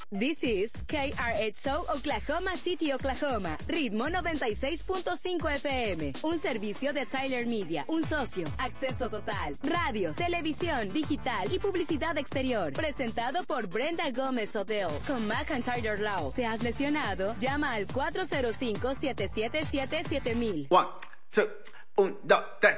This is KRXO Oklahoma City, Oklahoma. Ritmo 96.5 FM. Un servicio de Tyler Media. Un socio. Acceso total. Radio, televisión, digital y publicidad exterior. Presentado por Brenda Gómez Hotel. Con Mac and Tyler Law. ¿Te has lesionado? Llama al 405-777-7000. 1, 2, 1, 2, 3.